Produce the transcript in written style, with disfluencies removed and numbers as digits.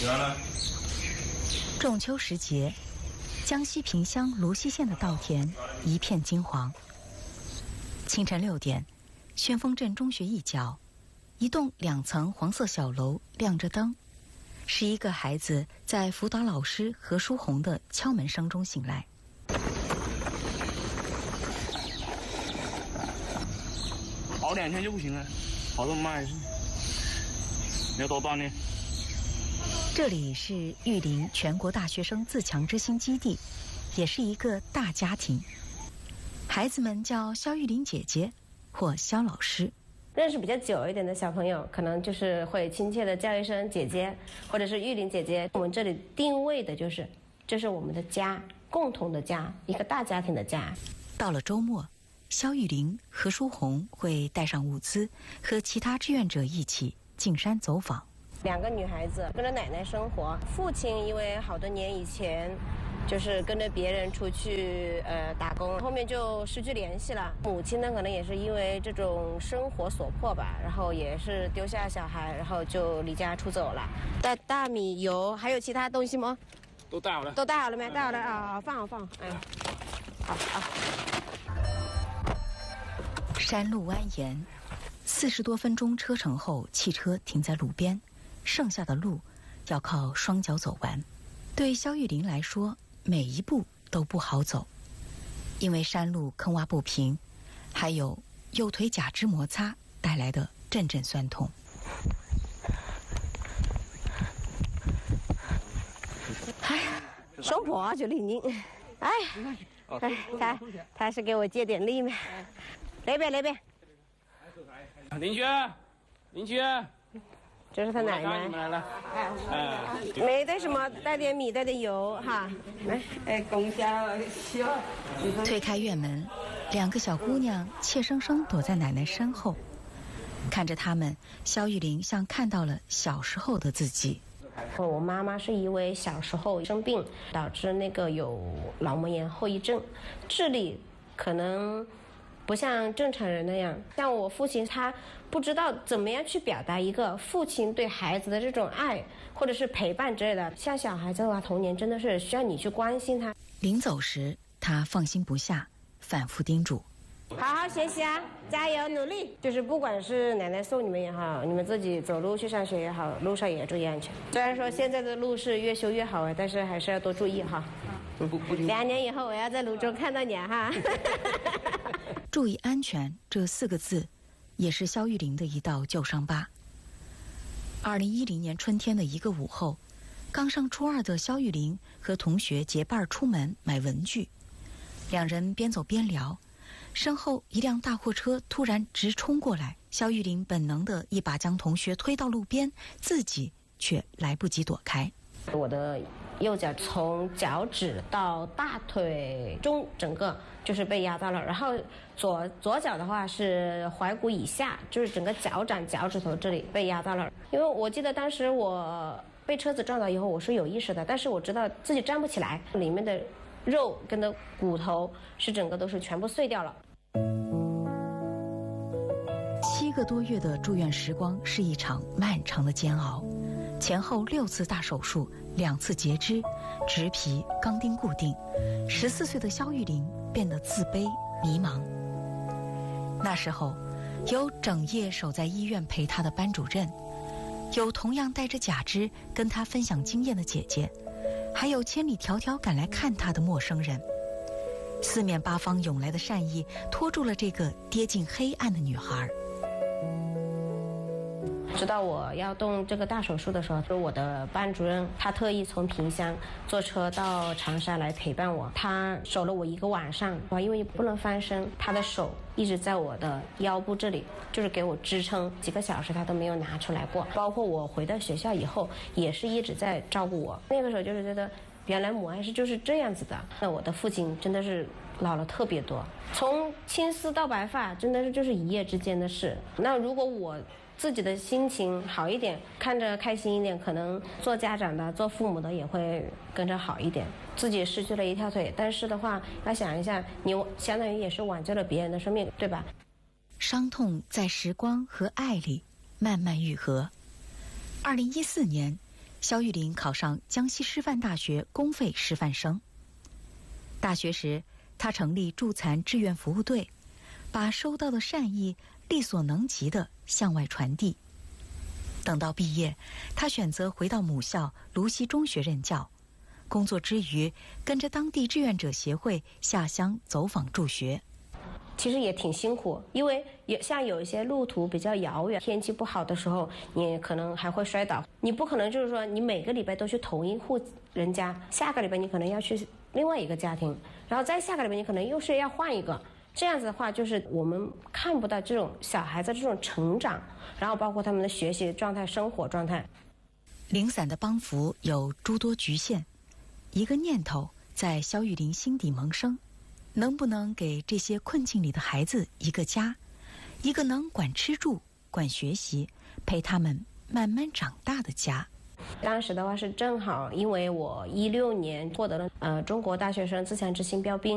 仲秋时节，江西萍乡芦溪县的稻田一片金黄。清晨6点，旋风镇中学一角，一栋2层黄色小楼亮着灯，是一个孩子在辅导老师何书红的敲门声中醒来。 熬2天就不行了，好这么慢要多锻炼。 这里是玉林全国大学生自强之星基地，也是一个大家庭。孩子们叫肖玉林姐姐或肖老师。 认识比较久一点的小朋友，可能就是会亲切的叫一声姐姐，或者是玉林姐姐。我们这里定位的就是，这是我们的家，共同的家，一个大家庭的家。 到了周末，肖玉林、何书红会带上物资，和其他志愿者一起进山走访。 2个女孩子跟着奶奶生活，父亲因为好多年以前就是跟着别人出去打工，后面就失去联系了。母亲呢，可能也是因为这种生活所迫吧，然后也是丢下小孩，然后就离家出走了。带大米、油，还有其他东西吗？ 都带好了。 都带好了没？带好了啊，放好。好。 山路蜿蜒，40多分钟车程后，汽车停在路边，剩下的路要靠双脚走完。对肖玉林来说，每一步都不好走，因为山路坑洼不平，还有右腿假肢摩擦带来的阵阵酸痛。 哎，手跛就领拧，哎，他是给我借点力嘛。那边， 邻居， 这是他奶奶。 你们来了。 没带什么，带点米，带点油哈。来，公家推开院门，2个小姑娘怯生生躲在奶奶身后，看着他们，肖玉林像看到了小时候的自己。 我妈妈是因为小时候生病，导致那个有脑膜炎后遗症，智力可能不像正常人那样。像我父亲，他不知道怎么样去表达一个父亲对孩子的这种爱或者是陪伴之类的。像小孩子的话，童年真的是需要你去关心他。 临走时，他放心不下，反复叮嘱： 好好学习啊，加油努力。就是不管是奶奶送你们也好，你们自己走路去上学也好，路上也要注意安全。虽然说现在的路是越修越好，但是还是要多注意哈。2年以后我要在泸州看到你哈。 注意安全这4个字，也是肖玉林的一道旧伤疤。2010年春天的一个午后，刚上初2的肖玉林和同学结伴出门买文具，2人边走边聊，身后一辆大货车突然直冲过来，肖玉林本能的一把将同学推到路边，自己却来不及躲开。 我的右脚从脚趾到大腿中整个就是被压到了，然后左脚的话是踝骨以下，就是整个脚掌脚趾头这里被压到了。因为我记得当时我被车子撞到以后我是有意识的，但是我知道自己站不起来，里面的肉跟的骨头是整个都是全部碎掉了。 7个多月的住院时光是一场漫长的煎熬，前后6次大手术，2次截肢，植皮、钢钉固定。14岁的肖玉林变得自卑迷茫。那时候，有整夜守在医院陪他的班主任，有同样带着假肢跟他分享经验的姐姐，还有千里迢迢赶来看他的陌生人。4面8方涌来的善意拖住了这个跌进黑暗的女孩。 知道我要动这个大手术的时候，就是我的班主任，他特意从萍乡坐车到长沙来陪伴我。他守了我1个晚上，因为不能翻身，他的手一直在我的腰部这里，就是给我支撑，几个小时他都没有拿出来过。包括我回到学校以后，也是一直在照顾我。那个时候就是觉得，原来母爱是就是这样子的。那我的父亲真的是老了特别多，从青丝到白发，真的是就是一夜之间的事。那如果我自己的心情好一点，看着开心一点，可能做家长的做父母的也会跟着好一点。自己失去了1条腿，但是的话要想一下，你相当于也是挽救了别人的生命，对吧？ 伤痛在时光和爱里慢慢愈合。2014年， 肖玉林考上江西师范大学公费师范生。大学时，他成立助残志愿服务队，把收到的善意力所能及地向外传递。等到毕业，他选择回到母校泸溪中学任教，工作之余跟着当地志愿者协会下乡走访助学。 其实也挺辛苦，因为有一些路途比较遥远，天气不好的时候，你可能还会摔倒。你不可能就是说你每个礼拜都去同一户人家，下个礼拜你可能要去另外一个家庭，然后再下个礼拜你可能又是要换一个。这样子的话，就是我们看不到这种小孩子这种成长，然后包括他们的学习状态、生活状态。 零散的帮扶有诸多局限，一个念头在肖玉林心底萌生。能不能给这些困境里的孩子一个家，一个能管吃住、管学习、陪他们慢慢长大的家？ 当时的话是正好，因为我16年获得了中国大学生自强之星标兵。